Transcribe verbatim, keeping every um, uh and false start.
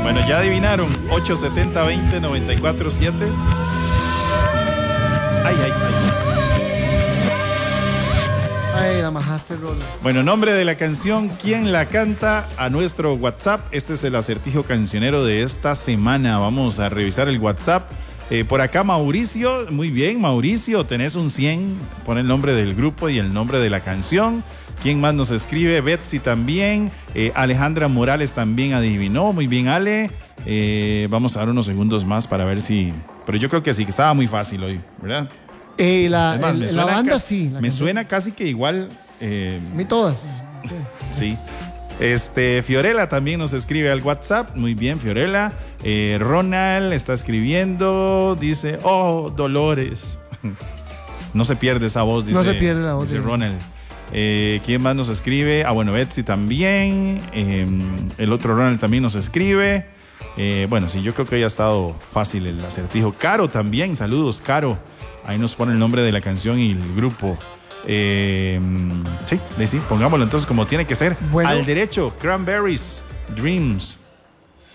Bueno, ya adivinaron. ocho setenta veinte noventa y cuatro siete. Ay, ay, ay. Ay, la majaste, Rola. Bueno, nombre de la canción, ¿quién la canta? A nuestro WhatsApp. Este es el acertijo cancionero de esta semana. Vamos a revisar el WhatsApp. Eh, por acá Mauricio, muy bien Mauricio, tenés un cien, pon el nombre del grupo y el nombre de la canción. ¿Quién más nos escribe? Betsy también, eh, Alejandra Morales también adivinó, muy bien Ale. Eh, vamos a dar unos segundos más para ver si, pero yo creo que sí, que estaba muy fácil hoy, ¿verdad? Eh, la, Además, el, me la suena banda casi, sí. La me canción. suena casi que igual. Eh, A mí todas. Okay. Sí. Este, Fiorella también nos escribe al WhatsApp. Muy bien, Fiorella. Eh, Ronald está escribiendo. Dice, oh, Dolores. No se pierde esa voz, dice. No se pierde la voz. Dice de... Ronald. Eh, ¿Quién más nos escribe? Ah, bueno, Betsy también. Eh, el otro Ronald también nos escribe. Eh, bueno, sí, yo creo que ya ha estado fácil el acertijo. Caro también. Saludos, Caro. Ahí nos pone el nombre de la canción y el grupo. Eh, sí, sí, pongámoslo entonces como tiene que ser. Bueno. Al derecho, Cranberries, Dreams.